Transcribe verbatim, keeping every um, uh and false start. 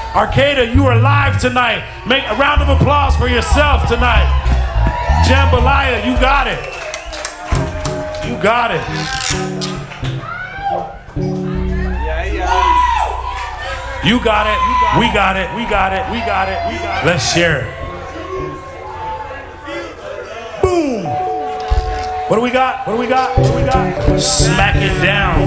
Arcata, you are live tonight. Make a round of applause for yourself tonight. Jambalaya, you got it. You got it. You got it. We got it. We got it. We got it. We got it. Let's share it. Boom. What do we got? What do we got? What do we got? Smack it down.